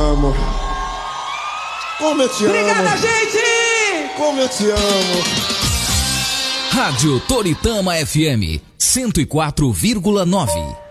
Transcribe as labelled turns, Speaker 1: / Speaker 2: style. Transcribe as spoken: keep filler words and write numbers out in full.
Speaker 1: amo. Como eu te amo.
Speaker 2: Obrigada, gente!
Speaker 1: Como eu te amo.
Speaker 3: Rádio Toritama F M cento e quatro vírgula nove.